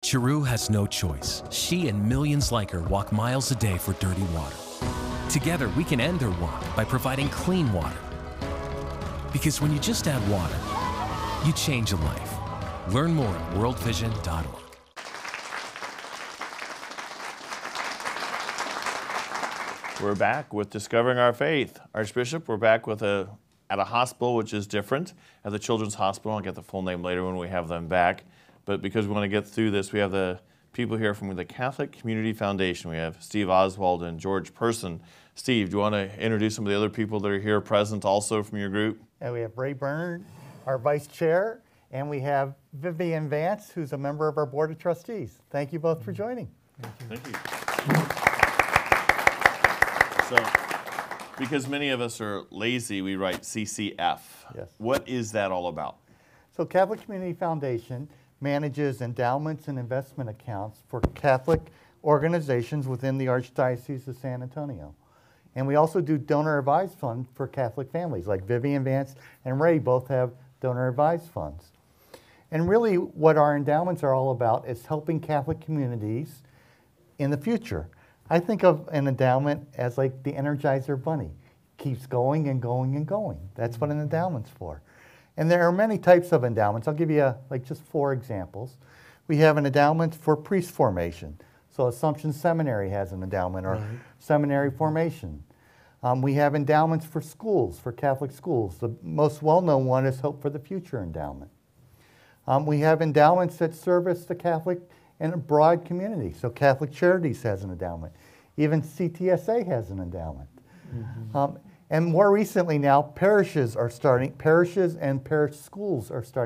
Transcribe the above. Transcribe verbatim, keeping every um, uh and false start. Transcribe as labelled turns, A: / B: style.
A: Chiru has no choice. She and millions like her walk miles a day for dirty water. Together, we can end their walk by providing clean water. Because when you just add water, you change a life. Learn more at world vision dot org.
B: We're back with Discovering Our Faith. Archbishop, we're back with a at a hospital, which is different, at the Children's Hospital. I'll get the full name later when we have them back. But because we want to get through this, we have the people here from the Catholic Community Foundation. We have Steve Oswald and George Person. Steve, do you want to introduce some of the other people that are here present also from your group?
C: And we have Ray Bernard, our vice chair, and we have Vivian Vance, who's a member of our board of trustees. Thank you both for joining.
B: Thank you. Thank you. So, because many of us are lazy, we write C C F.
C: Yes.
B: What is that all about?
C: So Catholic Community Foundation manages endowments and investment accounts for Catholic organizations within the Archdiocese of San Antonio. And we also do donor advised fund for Catholic families, like Vivian Vance and Ray both have donor advised funds. And really what our endowments are all about is helping Catholic communities in the future. I think of an endowment as like the Energizer Bunny. Keeps going and going and going. That's what an endowment's for. And there are many types of endowments. I'll give you a, like just four examples. We have an endowment for priest formation. So Assumption Seminary has an endowment, or right. seminary formation. Um, we have endowments for schools, for Catholic schools. The most well-known one is Hope for the Future endowment. Um, we have endowments that service the Catholic and a broad community. So Catholic Charities has an endowment. Even C T S A has an endowment. Mm-hmm. um, and more recently now, parishes are starting, parishes and parish schools are starting